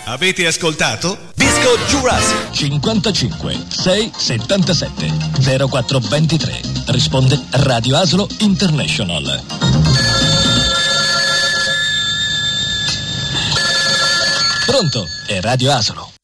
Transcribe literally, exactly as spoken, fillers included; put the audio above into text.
Avete ascoltato? Disco Jurassic cinquantacinque sei settantasette zero quattro ventitré. Risponde Radio Asolo International. Pronto? È Radio Asolo.